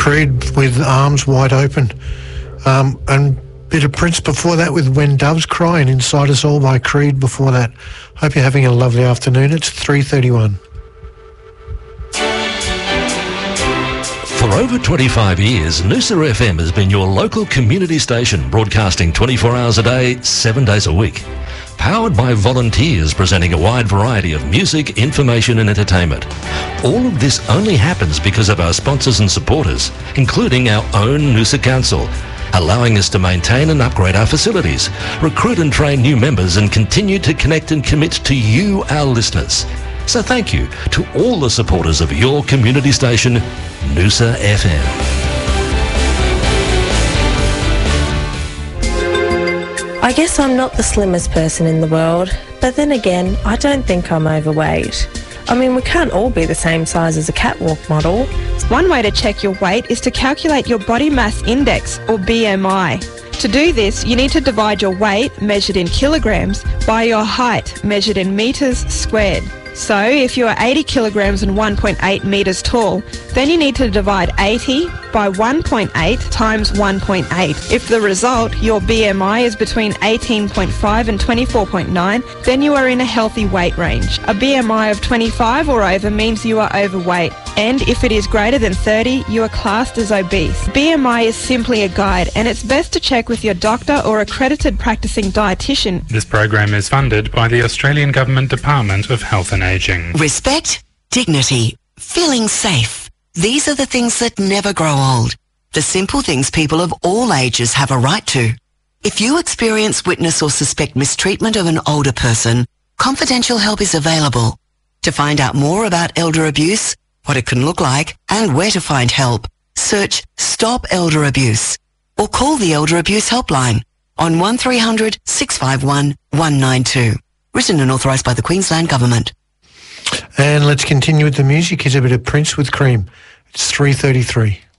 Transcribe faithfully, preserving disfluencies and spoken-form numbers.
Creed with Arms Wide Open. Um, and bit of Prince before that with When Doves Cry, and Inside Us All by Creed before that. Hope you're having a lovely afternoon. It's three thirty-one. For over twenty-five years, Noosa F M has been your local community station, broadcasting twenty-four hours a day, seven days a week. Powered by volunteers presenting a wide variety of music, information and entertainment. All of this only happens because of our sponsors and supporters, including our own Noosa Council, allowing us to maintain and upgrade our facilities, recruit and train new members and continue to connect and commit to you, our listeners. So thank you to all the supporters of your community station, Noosa F M. I guess I'm not the slimmest person in the world, but then again, I don't think I'm overweight. I mean, we can't all be the same size as a catwalk model. One way to check your weight is to calculate your body mass index, or B M I. To do this, you need to divide your weight, measured in kilograms, by your height, measured in metres squared. So, if you are eighty kilograms and one point eight metres tall, then you need to divide eighty by one point eight times one point eight. If the result, your B M I, is between eighteen point five and twenty-four point nine, then you are in a healthy weight range. A B M I of twenty-five or over means you are overweight, and if it is greater than thirty, you are classed as obese. B M I is simply a guide, and it's best to check with your doctor or accredited practicing dietitian. This program is funded by the Australian Government Department of Health and Ageing. Respect, dignity, feeling safe. These are the things that never grow old. The simple things people of all ages have a right to. If you experience, witness or suspect mistreatment of an older person, confidential help is available. To find out more about elder abuse, what it can look like, and where to find help, search Stop Elder Abuse or call the Elder Abuse Helpline on one three hundred, six five one, one nine two. Written and authorised by the Queensland Government. And let's continue with the music. Here's a bit of Prince with Cream. It's three thirty-three.